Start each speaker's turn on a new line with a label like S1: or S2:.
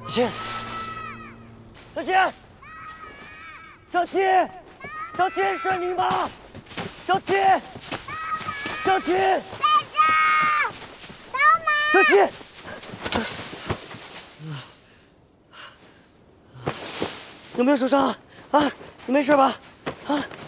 S1: 亲，小七，小七，小七，是你吗？小七，小七，
S2: 站住！等马！
S1: 小七，有没有受伤啊？你没事吧？啊？